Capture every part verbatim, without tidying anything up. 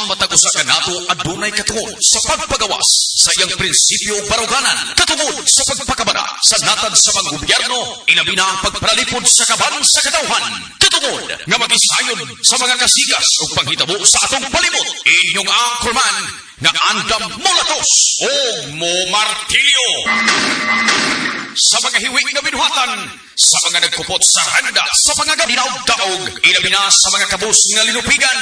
Ang matag usa kanato adunay katungod sa pagpagawas sa iyang prinsipyo baruganan katungod sa pagpakabara sa natad sa panggobyerno ilabi na ang pagparalipod sa kaban sa katawhan katungod nga magisayon sa mga kasigas ug panghitabo sa atong palibot. Inyong anchorman nga andam molatos o mo martilyo sa mga hiwig na binuhatan, sa mga nagkupot sa handa, sa mga gabinaog-daog, ilabi na sa mga kabus nga linupigan.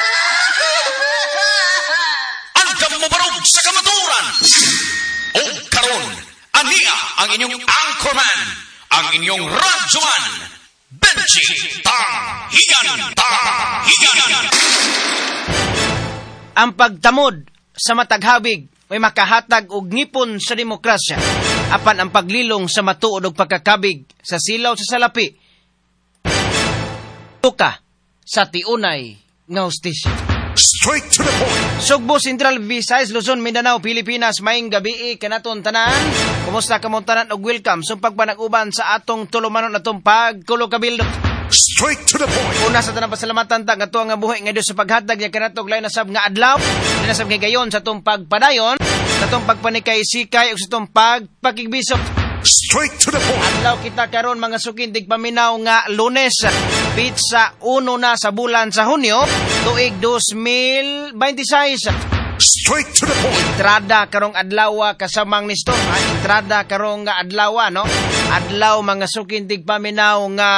Andam mo barog sa kamaturan. O karon, aniya ang inyong anchorman, ang inyong radyoman, Benji Tanghigan, Tanghigan. Ang pagtamod sa mataghabig may makahatag og ngipon sa demokrasya, apan ang paglilong sa matuod og pagkakabig sa silaw sa salapi tuka sa tiunay nga hustisya. Straight to the point. Sugbo, Central Visayas, Luzon, Mindanao, Pilipinas, maayong gabi kanaton tanan. Kumusta kamong tanan og welcome sumpag panag-uban sa atong tulumanon atong pagkulo ka bildo. Straight to the point. Una sa tanang pasalamatan ta nga nga buhi nga sa paghatag nga kanatog lain nasab nga adlaw, nasab nga gayon sa tong pagpadayon, sa tong pagpanikay-sikay ug sa tong pagpakigbisok. Straight to the point. Adlaw kita karon mga sukindig paminaw nga Lunes, pitsa uno na sa bulan sa Hunyo, tuig two thousand twenty-six. Straight to the point. Entrada karong adlaw kasamang nisto, ha? Entrada karong nga adlaw, no? Adlaw mga sukindig paminaw nga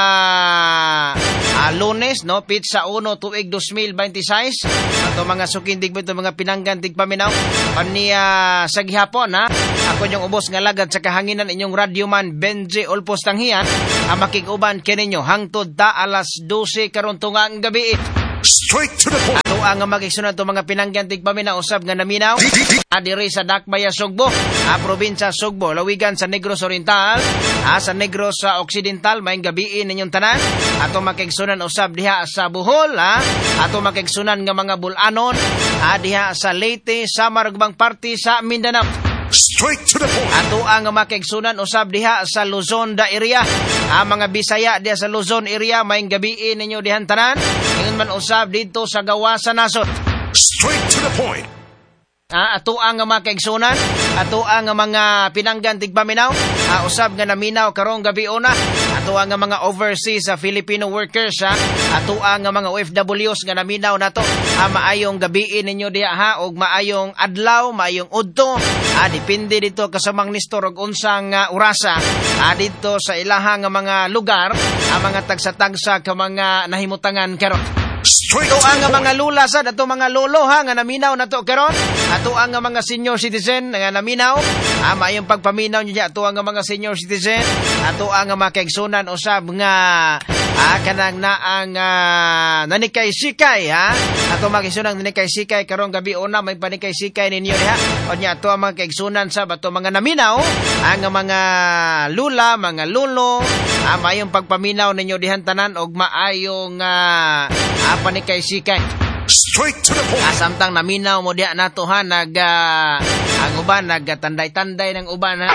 uh, Lunes, no? Pitsa uno tuig two thousand twenty-six. Ato mga sukindig bito mga pinanggantig paminaw paniya sa gihapon, ha? Ako yung ubos nga lagad sa kahanginan inyong radyoman Benji Olpos Tanghigan, ang makig-uban kininyo hangtod ta alas twelve karon tungang gabi. Straight to the point. Ato ang magisunod to mga pinanggantig paminaw usab nga naminaw adiri sa Dakbaya, Sugbo, a probinsya Sugbo, lawigan sa Negros Oriental, a sa Negros sa Occidental. Maayong gabi ninyong tanan. Ato makigsunan usab diha sa Bohol, ha? Ato makigsunan nga mga bulanon, a diha sa Leyte, Samar ug bang party sa Mindanao. Straight to the point. Ato ang makigsunan usab diha sa Luzon da area, ang mga Bisaya diha sa Luzon area. Maayong gabi ninyo dihan tanan. Ingon man usab dito sa Gawasan nasod. Straight to the point. Ah, ato ang makigsunan, ato ang mga pinanggantig paminaw, ah, usab nga naminaw karong gabi una, ato ang mga overseas sa uh, Filipino workers, ha, ato ang mga O F Ws nga naminaw nato, ah, maayong gabi ninyo diha, ha, og maayong adlaw, maayong udto, ah, depende dito kasamang nistor og unsang uh, orasa, ah, dito sa ilahang mga lugar, ah, mga tagsa-tagsa ka mga nahimutangan karon. Ato ang mga lula sad, ato mga lolo, ha, nga naminaw na to karon. Ato ang mga senior citizen nga naminaw, ah, maayong pagpaminaw niya. Ato ang mga senior citizen, ato ang mga kaigsunan usab nga ah, kanang na ang uh, nanikay-sikay, ha. Ato mga kaigsunan nanikay-sikay karong gabi una may panikay-sikay ninyo diha. O nya ato ang mga kaigsunan sa ato mga naminaw, ang mga lula, mga lolo, ah, maayong pagpaminaw ninyo dihan tanan og maayong uh, ah, panikay-sikay. Straight to the point. Ah, samtang naminaw mo diha nato, ha, nag uh, ang uban nagtanday-tanday ng uban, ha.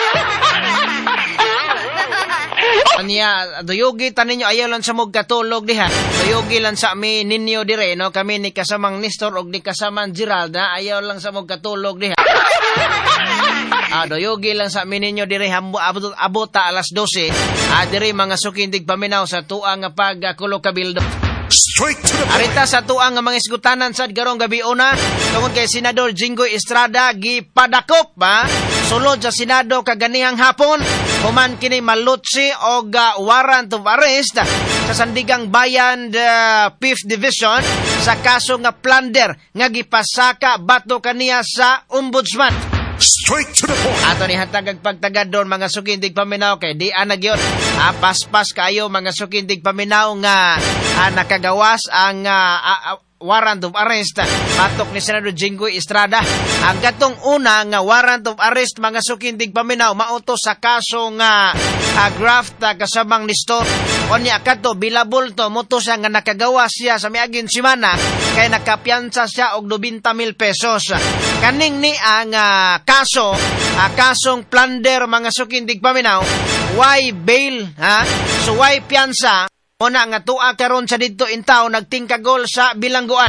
Anya doyogi taninyo ayaw lang sa mog katulog diha. Doyogi lang sa mi ninyo dire, no, kami ni kasamang Nestor og ni kasamang Gerald, ha, ayaw lang sa mog katulog diha. Ah, doyogi lang sa mi ninyo dire hambo abot abota alas twelve. Ah, dire mga sukindig paminaw sa tuang nga pagkulo ka bildo. Straight to the point. Arita sa tuang nga mga isgutanan sad karong gabi una tungod kay Senador Jinggoy Estrada gipadakop, ha, sulod sa Senado kaganihang hapon human kini malutsi og uh, warrant of arrest sa Sandigang Bayan uh, fifth Division sa kaso nga plunder nga gipasaka bato kaniya sa ombudsman. Straight to the point. Ato ni hatagag pagtagad doon mga sukindig paminaw kay di anag yun. Ah, paspas kayo mga sukindig paminaw nga ah, nakagawas ang ah, ah, warrant of arrest patok ni Senador Jinggoy Estrada. Ang gatong una nga warrant of arrest mga sukindig paminaw mauto sa kaso nga uh, graft uh, kasamang Nestor. Onya kato bilabol to moto siya nga nakagawa siya sa miaging simana kay nakapiyansa siya og ninety mil pesos. Kaning ni ang uh, kaso uh, kasong plunder mga sukindig paminaw why bail, ha, so why piyansa. Una nga tuwa karon sa didto intaw nagtingkagol sa bilangguan.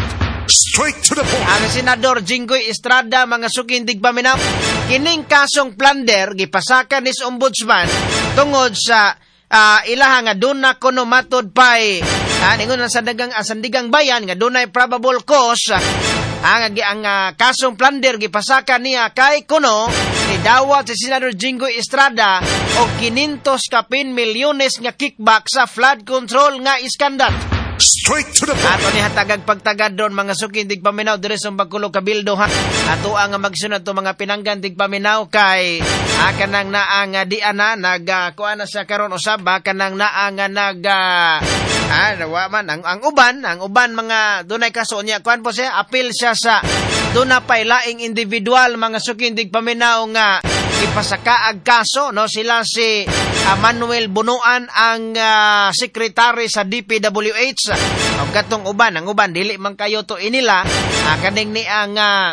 Straight to the point. Ang Senador Jinggoy Estrada, mga sukindig paminaw, kining kasong plunder gipasakan ni sa ombudsman tungod sa uh, ilaha nga duna kuno matod pay uh, ningon sa dagang asandigang bayan nga dunay probable cause uh, ang ang uh, kasong plunder gipasakan niya kay kuno ni dawat si Senador Jinggoy Estrada og kinintos kapin milyones nga kickback sa flood control nga iskandal. Straight to the point. Ato ni hatagag pagtagad doon mga sukindig paminaw dire sa Bagkulo Kabildo ha. Ato ang magsunod to mga pinanggan dig paminaw kay ah, kanang naang uh, di ana nag uh, kuana sa karon usab ba kanang naang uh, nag uh, ah nawa man ang, ang uban ang uban mga dunay kaso niya kuan po siya apil siya sa duna pay laing individual mga sukindig paminaw nga ipasakaag kaso no sila si uh, Manuel Bunuan ang uh, secretary sa D P W H o katong uban ang uban dili man kayo to inila uh, kaning ni ang uh,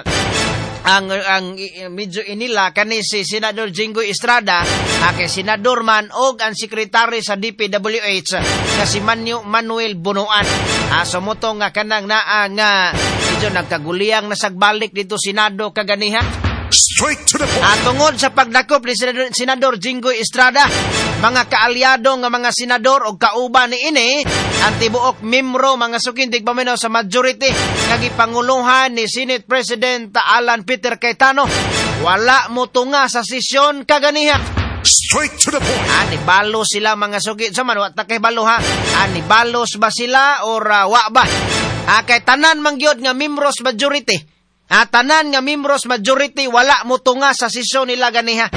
ang ang medyo inila kani si Senador Jinggoy Estrada uh, kay senador man og ang secretary sa D P W H nga si Manu, Manuel Bunuan uh, sumuto nga kanang naa nga medyo nagkaguliyang nasagbalik dito Senado kaganiha. Straight to the point. At tungod sa pagdakop ni Senador, Senador Jinggoy Estrada, mga kaalyado nga mga senador o kauban ni ini, ang tibuok membro mga sukindig paminaw sa majority, nagipanguluhan ni Senate President Alan Peter Cayetano, wala mo tunga sa sesyon kaganiha. Straight to the point. Ani balo sila mga sugid sa man wa ta kay balo ha. Ani balos ba sila or uh, wa ba? Ah, kay tanan man gyud nga membros majority. Ah, tanan nga membros majority wala mo tunga sa sesyon nila ganiha.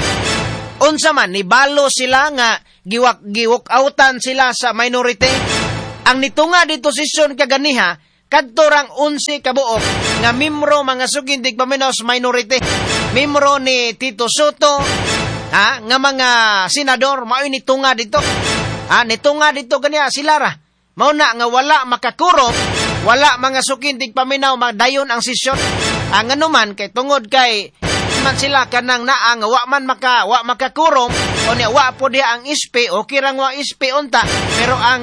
Unsa man ni balo sila nga giwak giwok outan sila sa minority. Ang nitunga dito sesyon kaganiha kadto rang eleven ka buok nga membro mga sugindig paminaw sa minority. Membro ni Tito Soto, ha, nga mga senador mao ni tunga dito. Ah, nitunga dito ganiya sila ra. Mao na nga wala makakurop, wala mga sukindig paminaw magdayon ang sesyon. Ang ano man kay tungod kay man sila kanang naang wa man maka wa makakurong o niya wa po dia ang ispe o kirang wa ispe unta pero ang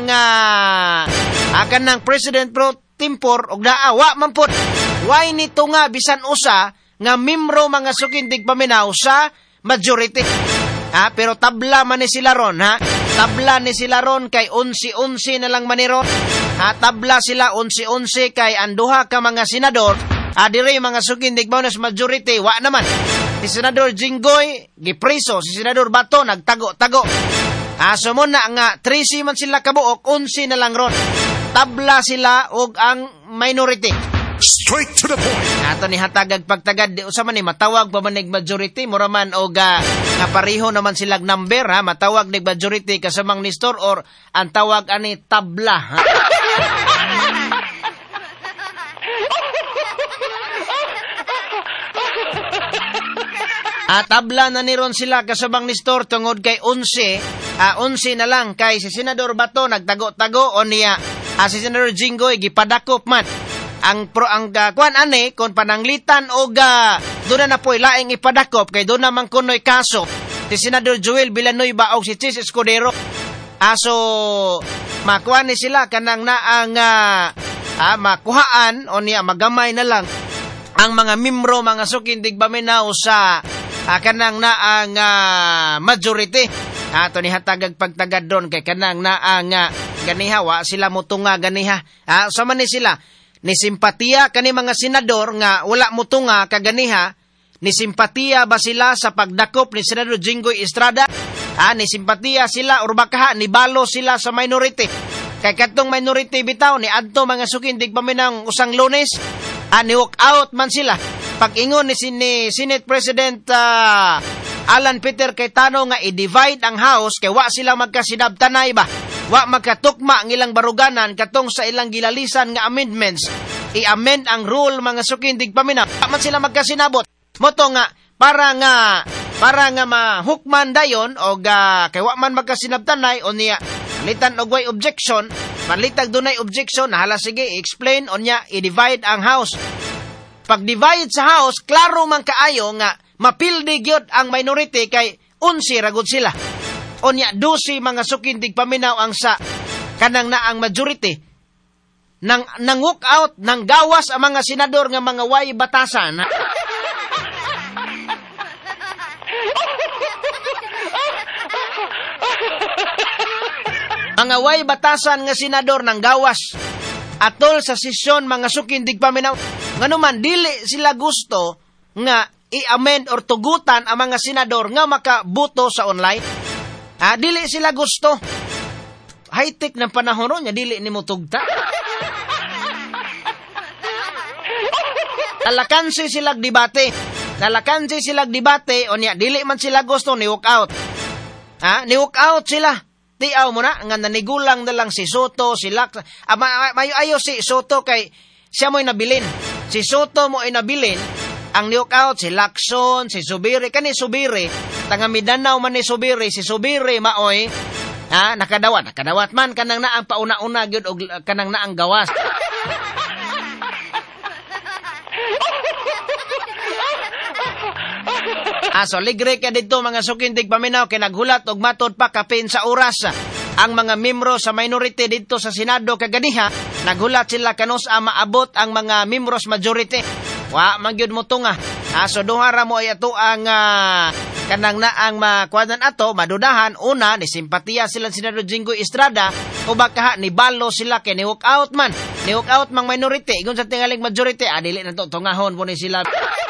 uh, akan ng President Pro Tempore og naa wa man pud way nito nga bisan usa nga membro mga sukindig paminaw sa majority. Ha, pero tabla man ni sila ron ha. Tabla ni sila ron kay eleven-eleven na lang maniron. Ha, tabla sila eleven-eleven kay anduha ka mga senador. Ah, dire mga sukindig bonus majority, wa naman. Si Senador Jinggoy, gipriso. Si Senador Bato, nagtago-tago. Ah, so muna nga, thirty man sila kabuok, eleven na lang ron. Tabla sila og ang minority. Straight to the point. Ato ni hatagag pagtagad, di usa man ni matawag pa man nig majority, mura man og uh, nga pareho naman silag number, ha? Matawag nig majority kasamang nistor or ang tawag ani tabla. Ha? At tabla na niron sila kasabang ni Store tungod kay eleven, ah, eleven na lang kay si Senador Bato nagtago-tago o niya ah, si Senador Jinggoy gipadakop man. Ang pro ang uh, kuan ani kon pananglitan og uh, doon na po'y laing ipadakop kay doon naman kunoy kaso si Senador Joel Villanueva og si Chis Escudero. Aso makuha ni sila kanang naang uh, ah, makuhaan o niya magamay na lang ang mga membro mga sukindig baminaw sa uh, kanang naang uh, majority. Ato ni hatagag pagtagad doon kay kanang naang uh, ganiha wa sila mutunga ganiha. Ah, sa man ni sila ni simpatiya kani mga senador nga wala mutunga kaganiha. Ni simpatiya ba sila sa pagdakop ni Senador Jinggoy Estrada? Ah, ni simpatiya sila or baka ni balo sila sa minority. Kay katong minority bitaw ni adto mga sukindig paminang usang Lunes. Ah, ni walk out man sila. Pag-ingon ni, ni Senate President uh, Alan Peter Cayetano nga i-divide ang House kay wa sila magkasinabtanay ba? Wa magkatukma ang ilang baruganan katong sa ilang gilalisan nga amendments. I-amend ang rule mga sukindig paminaw. Wa man sila magkasinabot. Moto nga para nga para nga mahukman dayon og uh, kay wa man magkasinabtanay o niya litan og way objection, manlitag dunay objection, hala sige i-explain o niya i-divide ang House. Pag divide sa House, klaro man kaayo nga mapildi gyud ang minority kay eleven ragud sila. O niya twelve mga sukindig paminaw ang sa kanang naang majority. nang nang-walk out, nang gawas ang mga senador nga mga way batasan. Mga way batasan nga senador nang gawas atol sa sesyon mga sukindig paminaw. Nganuman dili sila gusto nga i-amend or tugutan ang mga senador nga makabuto sa online. Ah, dili sila gusto. High-tech ng panahon nya dili nimo tugta. Nalakansi silag debate. Nalakansi silag debate o niya dili man sila gusto ni walk out. Ha, ni walk out sila. Tiaw mo na, nga nanigulang na lang si Soto, si Lac, ah, may ayo si Soto kay siya mo'y nabilin. Si Soto mo'y nabilin, ang ni-walk out, si Lacson, si Subiri, kani Subiri, tanga Mindanao man ni Subiri, si Subiri maoy, ha, nakadawat, nakadawat man, kanang na ang pauna-una, yun, og, kanang na ang gawas. Aso, ligre ka dito mga sukindig paminaw, kinaghulat og matod pa kapin sa oras. Ang mga membro sa minority dito sa Senado kaganiha, naghulat sila kanus a maabot ang mga membros majority. Wa, magyud mo to nga. Aso, duhara mo ay ato ang uh, kanang na ang makwadan ato, madudahan, una, ni simpatiya sila Senador Jinggoy Estrada, o baka ni balo sila kay ni walk out man. Ni walk out mang minority, igun sa tingaling majority, adili na to, tungahon po ni sila.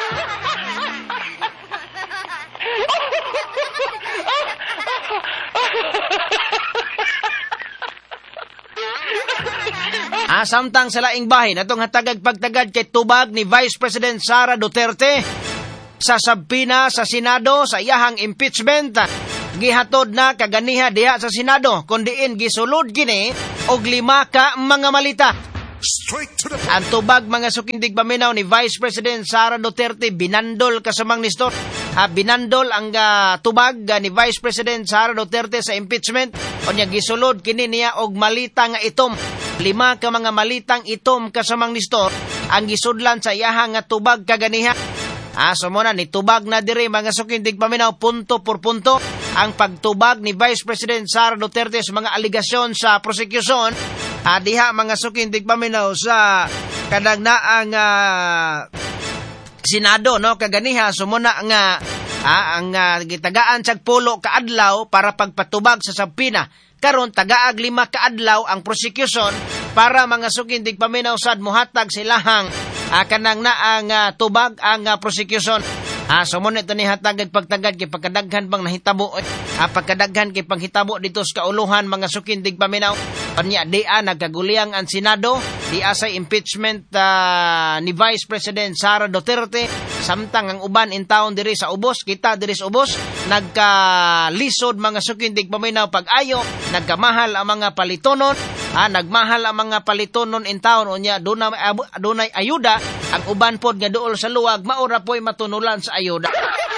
Ah, samtang sa laing bahin, atong hatagag pagtagad kay tubag ni Vice President Sara Duterte sa sabpina sa Senado sa iyahang impeachment. Gihatod na kaganiha diha sa Senado, kundiin gisulod gini og lima ka mga malita. Ang tubag mga sukindig paminaw ni Vice President Sara Duterte, binandol kasamang nistor. Ha, binandol ang uh, tubag uh, ni Vice President Sara Duterte sa impeachment. O niya gisulod kini niya og malita nga itom. Lima ka mga malitang itom kasamang nistor ang gisudlan sa iyahang nga tubag kaganiha. Aso mo na, nitubag na diri mga sukindig paminaw punto por punto ang pagtubag ni Vice President Sara Duterte sa mga aligasyon sa prosecution. Ah, diha mga sukindig paminaw sa kadagnaang uh, Senado, no, kaganiha. Sumuna nga ah, ang uh, gitagaan sa pulo kaadlaw para pagpatubag sa sabpina. Karon tagaag lima kaadlaw ang prosecution para mga sukindig paminaw sad muhatag silahang uh, kanang na ang uh, tubag ang uh, prosecution. Ah, sumunod ito ni hatagad pagtagad kay pagkadaghan bang nahitabo. Ah, pagkadaghan kay panghitabo dito sa kauluhan mga sukindig paminaw. Kanya di a nagkaguliang ang Senado, di a sa impeachment uh, ni Vice President Sara Duterte. Samtang ang uban in town diri sa ubos, kita diri sa ubos, nagkalisod mga sukindig paminaw pag-ayo, nagkamahal ang mga palitonon, ah, nagmahal ang mga palitonon in town. Unya dunay dunay ayuda, ang uban pod nga duol sa luwag maura po'y matunulan sa ayuda.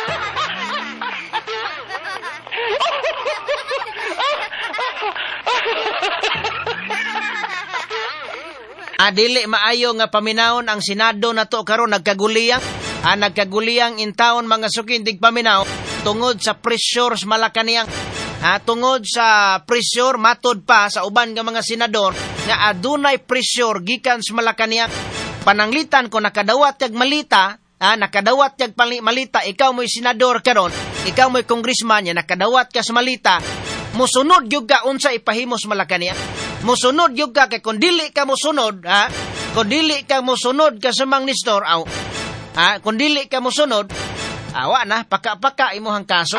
Adili maayo nga paminawon ang Senado na to karon nagkaguliyang, ah, nagkaguliyang in town mga sukindig paminaw tungod sa pressure sa Malacañang. Ah, tungod sa pressure matod pa sa uban nga mga senador nga adunay pressure gikan sa Malacañang. Pananglitan ko nakadawat kag malita, ah, nakadawat kag malita, ikaw mo'y senador karon, ikaw mo'y congressman, ya nakadawat ka sa malita, musunod gyud ka unsa ipahimos Malacañang. Musunod gyud ka kay kun dili ka musunod, ha? Kun dili ka musunod ka sa mang nistor, aw. Ha, kun dili ka musunod, awa na paka-paka imuhang kaso.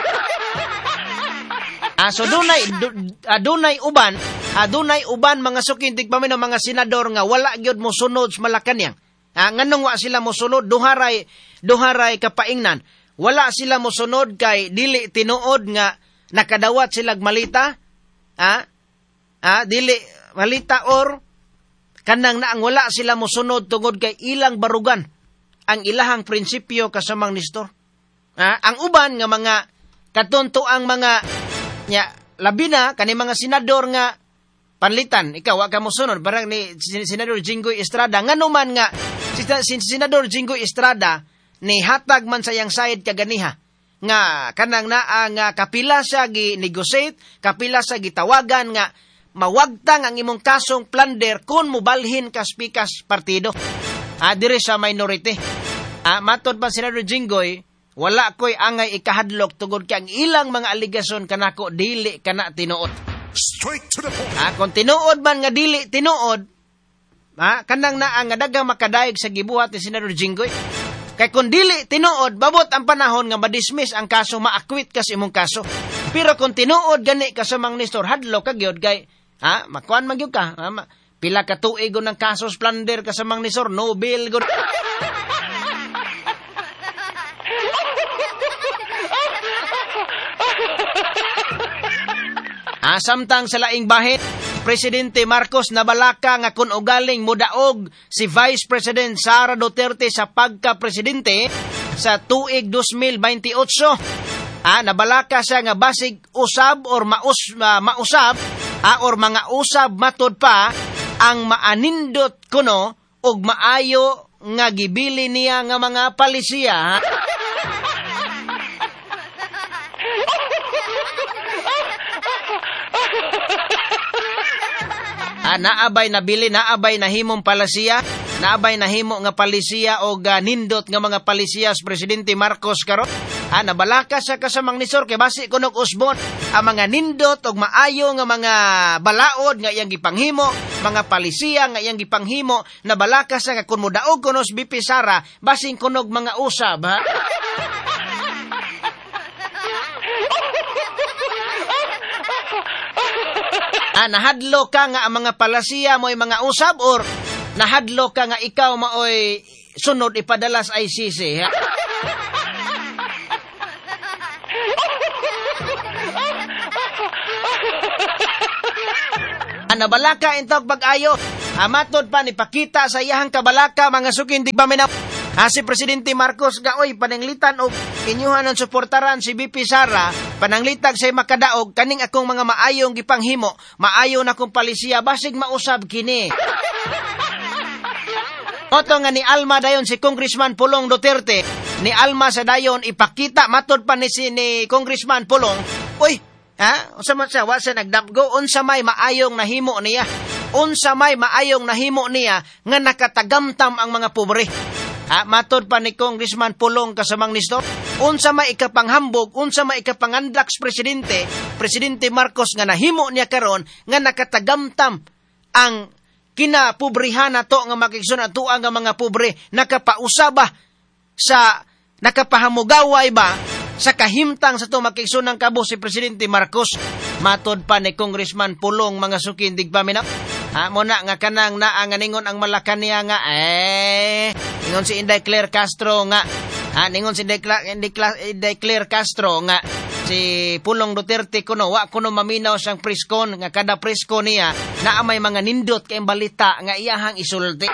Ah, so dunay adunay uban, adunay uban mga sukindig paminaw mga senador nga wala gyud mosunod sa Malacañang. Ah, nganong wa sila mosunod, duharay duharay kapaingnan. Wala sila mosunod kay dili tinuod nga nakadawat silag malita. Ah, ah dili malita or kanang na ang wala sila mosunod tungod kay ilang barugan ang ilahang prinsipyo kasamang nistor. Ah, ang uban nga mga katunto ang mga nya labi na kani mga senador nga panlitan, ikaw wa ka mosunod barang ni Senador Jinggoy Estrada nganuman nga si, si Senador Jinggoy Estrada ni hatag man sa yang side kaganiha nga kanang naa nga kapila sa gi negotiate, kapila sa gitawagan nga mawagtang ang imong kasong plunder kung mubalhin ka spikas partido. Ah, dire sa minority. Ah, matod pa si Senador Jinggoy, wala ko'y angay ikahadlok tugod kay ang ilang mga aligasyon kanako dili kana tinuod. Straight to the point. Ah, kung tinuod man nga dili tinuod, ah, kanang naa nga dagang makadayeg sa gibuhat ni Senador Jinggoy. Kay kung dili tinuod, babot ang panahon nga madismiss ang kaso, maakwit ka sa imong kaso. Pero kung tinuod gani ka sa Mang Nestor, hadlo ka gyud kay, ha, makuan man gyud ka. Ha, ma, pila ka tuig ng kaso plunder ka sa Mang Nestor, no bail gud. Ah, samtang sa laing bahin, Presidente Marcos nabalaka nga kung ugaling mudaog si Vice President Sara Duterte sa pagka-presidente sa tuig twenty twenty-eight. Ah, nabalaka siya nga basig usab or maus, uh, mausab ah, or mga usab matod pa ang maanindot kuno og maayo nga gibili niya nga mga palisiya. Ha? Ah, naabay nabili, naabay nahimong palisiya, naabay nahimo nga palisiya o uh, nindot nga mga palisiya sa Presidente Marcos karon. Ah, nabalaka sa kasamang Nestor kay basi kunog usbon ang mga nindot og maayo nga mga balaod nga iyang gipanghimo, mga palisiya nga iyang gipanghimo, nabalaka sa nga kun modaog kuno si B P Sara basing kunog mga usab, ha? Ah, nahadlo ka nga ang mga palasiya mo'y mga usab or nahadlo ka nga ikaw maoy sunod ipadalas I C C, ha? Ah, nabalaka intog pag-ayo. Amatod pa ni pakita sa iyahang kabalaka mga sukin di paminaw. Ah, si Presidente Marcos gaoy pananglitan og inyuhan ang suportaran si B P Sara, pananglitag say makadaog kaning akong mga maayong gipanghimo, maayo na kong palisiya basig mausab kini. Oto nga ni Alma dayon si Congressman Pulong Duterte, ni Alma sa dayon ipakita matod pa ni si ni Congressman Pulong. Uy, ha? Unsa man siya wa sa nagdamgo unsa may maayong nahimo niya? Unsa may maayong nahimo niya nga nakatagamtam ang mga pobre? Ha, matod pa ni Congressman Pulong kasamang Nestor, unsa may ikapanghambog, unsa may ikapangandak sa presidente, Presidente Marcos nga nahimo niya karon nga nakatagamtam ang kinapobrihan nato nga makigsun ato nga mga pobre, nakapausaba sa nakapahamugaway ba sa kahimtang sa to makigsunang kabo si Presidente Marcos. Matod pa ni Congressman Pulong mga sukin digpaminaw. Ha, mo na nga kanang naa nga ningon ang Malacanang nga eh ningon si Inday Claire Castro nga ha, ningon si Inday, Inday Claire Castro nga si Pulong Duterte kuno wa kuno maminaw siyang preskon nga kada presko niya naa may mga nindot kay balita nga iyahang isulti.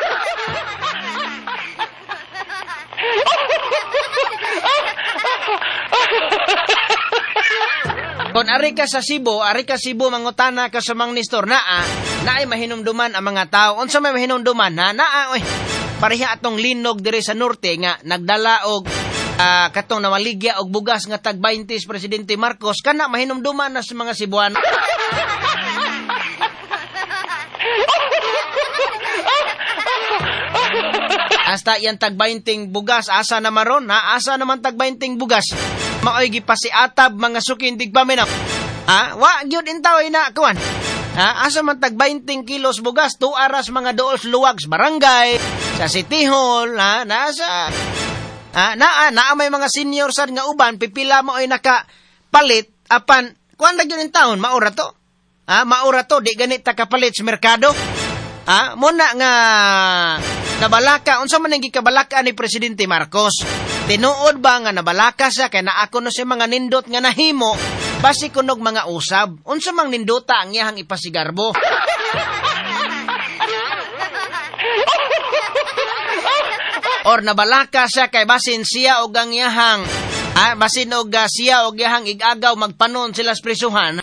Kung ari ka sa Cebu, ari ka Cebu mangutana ka sa Mang Nestor naa, naay mahinumduman ang mga tao. Unsa may mahinumduman na naa oy. Pareha atong linog diri sa norte nga nagdala og uh, katong nawaligya og bugas nga tag twenty Presidente Marcos kana mahinumduman na sa mga Cebuano. Hasta yan tag twenty bugas asa na maron ha, asa naman tag twenty bugas. Maoy gipasiatab mga sukin digpaminaw. Ha? Wa gyud intaw ina kuan. Ha? Asa man tag twenty kilos bugas, two aras mga dool luwag sa barangay, sa City Hall, ha? Nasa ha? Naa naa may mga senior sad nga uban pipila mo ay nakapalit apan kuan ra gyud intawon maura to. Ha? Maura to di ganit ta kapalit sa merkado. Ha? Mo na nga nabalaka unsa man ang gikabalaka ni Presidente Marcos? Tinuod ba nga nabalaka siya kay naako no si mga nindot nga nahimo basi kunog mga usab. Unsa mang nindota ang iyahang ipasigarbo? Or nabalaka siya kay basin siya og ang iyahang ah, basin og uh, siya og iyahang igagaw magpanon sila sa prisuhan.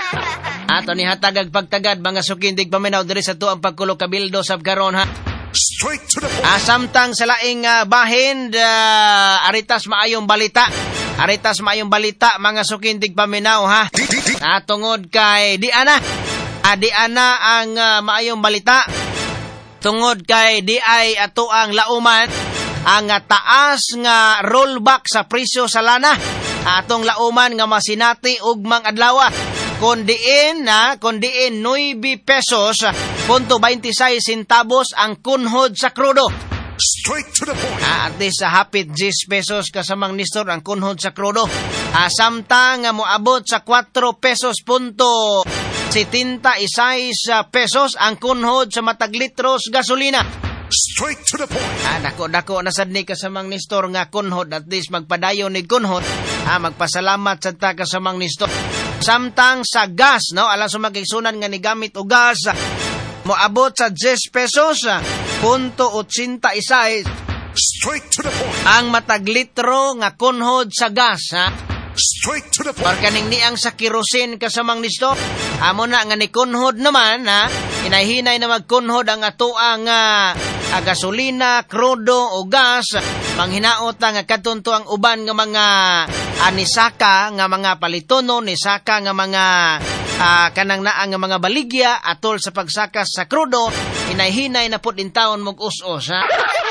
Ato ni hatagag pagtagad mga sukindig paminaw diri sa tuang pagkulo kabildo sab karon ha. Straight to the point. Ah, samtang sa laing uh, bahin, uh, aritas maayong balita. Aritas maayong balita, mga sukindig paminaw, ha? Ah, tungod kay di ana. Ah, di ana ang uh, maayong balita. Tungod kay di ay ato ang lauman ang uh, taas nga rollback sa presyo sa lana. Atong lauman nga masinati ugmang adlaw. Kundiin na, kundiin nine pesos, punto twenty-six centavos ang kunhod sa krudo. Straight to the point. Ah, at least sa hapit ten pesos kasamang nistor ang kunhod sa krudo. Ah, samtang nga moabot sa four pesos punto seventy-six pesos ang kunhod sa matag litros gasolina. Straight to the point. Ah, dako-dako na sad ni kasamang nistor nga kunhod, at least magpadayon ni kunhod. Ah, magpasalamat sa ta kasamang nistor. Samtang sa gas, no, alang sumagigsunan nga ni gamit o gas, moabot sa ten pesos, punto eighty-six. Straight to the point. Ang matag litro nga kunhod sa gas, ha? Straight to the point. Parkaning niang sa kirosin kasamang nisto, amo na nga ni kunhod naman, ha? Hinay-hinay na magkunhod ang ato ang uh, gasolina, krudo o gas, manghinaot nga kadtunto ang uban nga mga anisaka nga mga palitono, nisaka nga mga uh, kanang naang nga mga baligya atol sa pagsakas sa krudo, hinay-hinay na pud in taon mog us-us, ha?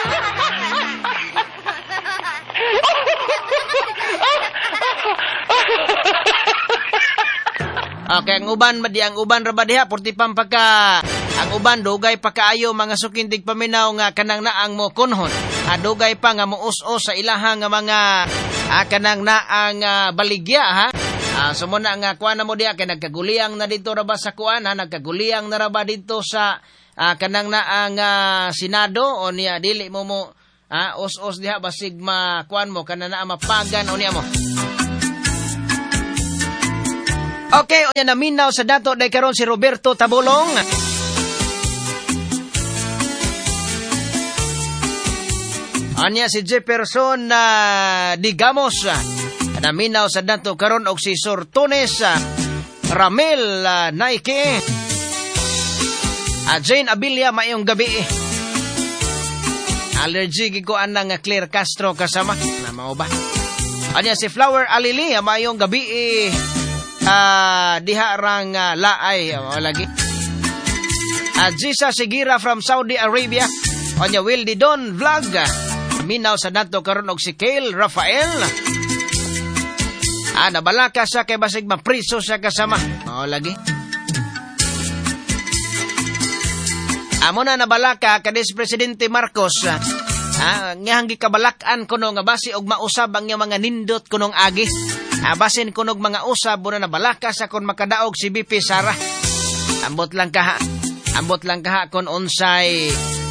Okay, ang uban ba di ang uban ra ba diha porti pam pagka ang uban dugay pa kaayo mga sukindig paminaw nga kanang naang mo kunhon. Ah, dugay pa nga muus-os sa ilahang nga mga ah, kanang naang uh, baligya, ha. Ah, sumo na nga kuan na mo diha kay nagkaguliyang na dito ra ba sa kuan, ha, nagkaguliyang na ra ba dito sa ah, kanang naang uh, Senado o niya dili mo mo ah, os-os diha basig ma kuan mo kana naa mapagan o niya mo. Okay, o yan naminaw sa dato day karon si Roberto Tabulong. Anya si Jefferson na uh, Digamos. Naminaw sa dato karon og si Sortones uh, Ramel uh, Naike. Uh, Jane Abilia mayong gabi. Allergy ko anang uh, Claire Castro kasama. Na mao ba? Anya si Flower Alili mayong gabi. Uh, diha rang uh, laay uh, lagi. Uh, Jisa Sigira from Saudi Arabia. Onya Wildy Don Vlog. Minaw sa nato karon og si Kale Rafael. Ah, nabalaka siya kay basig mapriso siya kasama. O lagi. Amo na nabalaka kadis Presidente Marcos. Ah, ngahang gikabalakan kuno nga basi og mausab ang mga nindot kunong agi. Abasin kunog mga usab na nabalaka sa kon makadaog si B P Sara. Ambot lang kaha. Ambot lang kaha kon unsay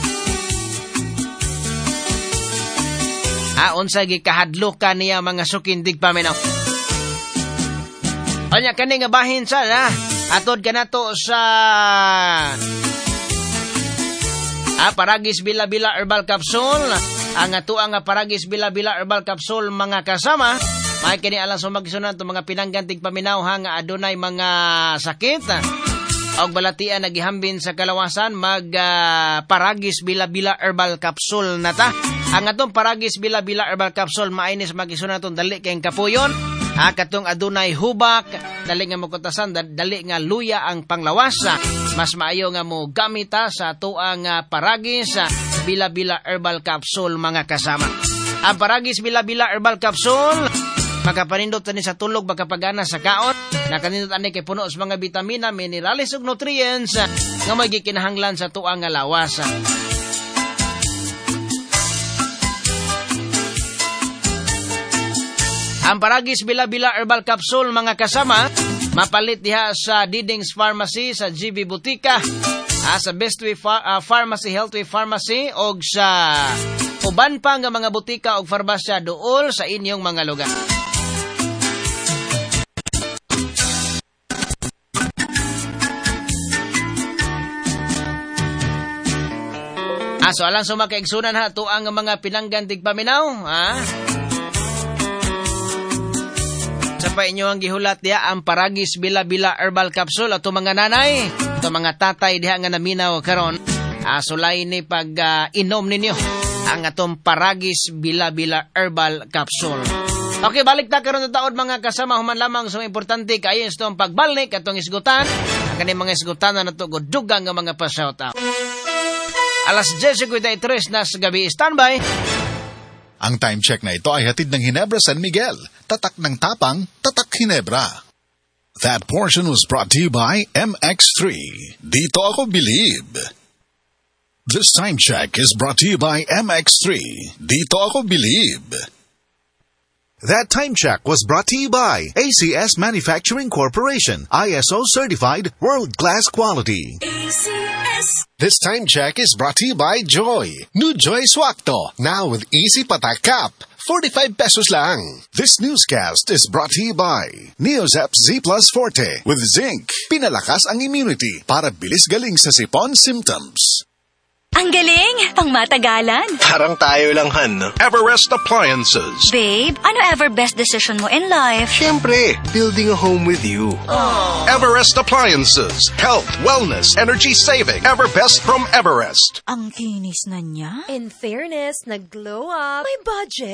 Ah, unsay gikahadlokan niya mga sukindig paminaw. Anya kani nga bahin sa na atod kanato sa Ah, Paragis Bila-Bila Herbal Capsule. Ang ato ang Paragis Bila-Bila Herbal Capsule mga kasama. May kini alang sumagsunan to mga pinanggantig paminaw ha nga adunay mga sakit og balatian nagihambin sa kalawasan mag uh, Paragis Bila-Bila Herbal Capsule nata. Ang atong Paragis Bila-Bila Herbal Capsule mainis magisunan tong dali kay kapuyon ha katong adunay hubak, dali nga makutasan, dali nga luya ang panglawas. Mas maayo nga mo gamita sa tuang uh, Paragis uh, Bila-Bila Herbal Capsule mga kasama. Ang Paragis Bila-Bila Herbal Capsule makapanindot ani sa tulog, makapagana sa kaon, nakanindot ani kay puno sa mga vitamina, minerales ug nutrients nga may gikinahanglan sa tuang nga lawas. Ang Paragis Bila-Bila Herbal Capsule mga kasama, mapalit diha sa Diding's Pharmacy, sa G B Butika, ah, sa Bestway Ph- uh, Pharmacy, Healthway Pharmacy og sa uban pa nga mga butika og farmasya duol sa inyong mga lugar. Aso alang sumakaigsunan ha to ang mga pinanggantig paminaw, ha? Sa pa inyo ang gihulat diha ang Paragis Bila-Bila Herbal Capsule ato mga nanay, ato mga tatay diha nga naminaw karon. uh, sulay ni pag uh, inom ninyo ang atong Paragis Bila-Bila Herbal Capsule. Okay, balik na karon sa taon mga kasama, human lamang sa importante kayo itong pagbalik atong isgutan. Ang kaning mga isgutan na natugod dugang nga mga pa-shout out. Alas diyes tres na sa gabi, standby. Ang time check na ito ay hatid ng Ginebra San Miguel. Tatak ng tapang, tatak Ginebra. That portion was brought to you by M X three. Dito ako believe. This time check is brought to you by M X three. Dito ako believe. That time check was brought to you by A C S Manufacturing Corporation, I S O certified, world-class quality. A C S. This time check is brought to you by Joy. New Joy Swakto, now with easy patak cap. forty-five pesos lang. This newscast is brought to you by Neozep Z Plus Forte with zinc. Pinalakas ang immunity para bilis galing sa sipon symptoms. Ang galing! Pangmatagalan! Parang tayo lang, Han. Everest Appliances. Babe, ano ever best decision mo in life? Siyempre, building a home with you. Everest Appliances. Health, wellness, energy saving. Everbest from Everest. Ang kinis na niya. In fairness, nag-glow up. May budget.